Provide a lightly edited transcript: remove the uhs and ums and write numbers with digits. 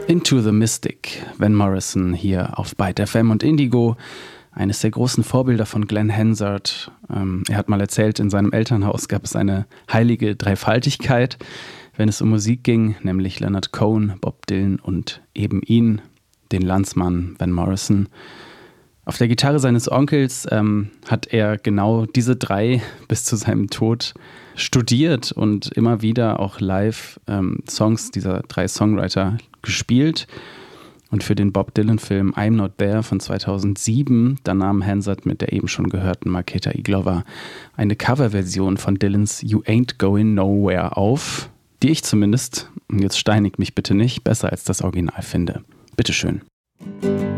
Into the Mystic, Van Morrison hier auf Byte FM und Indigo, eines der großen Vorbilder von Glenn Hansard. Er hat mal erzählt, in seinem Elternhaus gab es eine heilige Dreifaltigkeit, wenn es um Musik ging, nämlich Leonard Cohen, Bob Dylan und eben ihn, den Landsmann Van Morrison. Auf der Gitarre seines Onkels hat er genau diese drei bis zu seinem Tod studiert und immer wieder auch live Songs dieser drei Songwriter gespielt. Und für den Bob Dylan-Film I'm Not There von 2007, da nahm Hansard mit der eben schon gehörten Marketa Iglova eine Coverversion von Dylans You Ain't Going Nowhere auf, die ich zumindest, und jetzt steinigt mich bitte nicht, besser als das Original finde. Bitteschön.